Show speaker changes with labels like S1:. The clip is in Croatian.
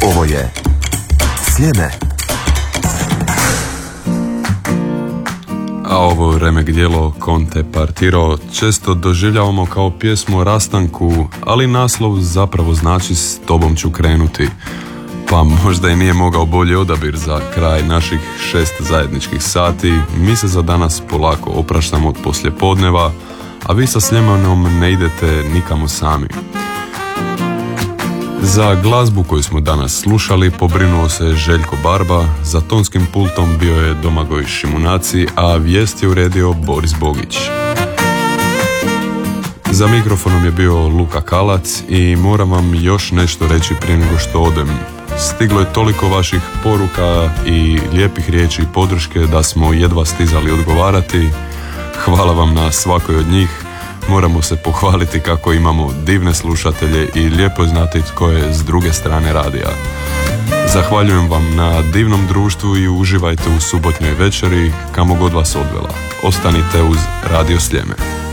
S1: Ovo je Sljeme.
S2: A ovo remek djelo Conte Partiro često doživljavamo kao pjesmu o rastanku, ali naslov zapravo znači S tobom ću krenuti. Pa možda i nije mogao bolji odabir za kraj naših 6 zajedničkih sati. Mi se za danas polako opraštamo od poslijepodneva, a vi sa Sljemanom ne idete nikamo sami. Za glazbu koju smo danas slušali pobrinuo se Željko Barba, za tonskim pultom bio je Domagoj Šimunaci, a vijest je uredio Boris Bogić. Za mikrofonom je bio Luka Kalac i moram vam još nešto reći prije nego što odem. Stiglo je toliko vaših poruka i lijepih riječi i podrške da smo jedva stizali odgovarati. Hvala vam na svakoj od njih. Moramo se pohvaliti kako imamo divne slušatelje i lijepo je znati tko je s druge strane radija. Zahvaljujem vam na divnom društvu i uživajte u subotnjoj večeri kamo god vas odvela. Ostanite uz Radio Sljeme.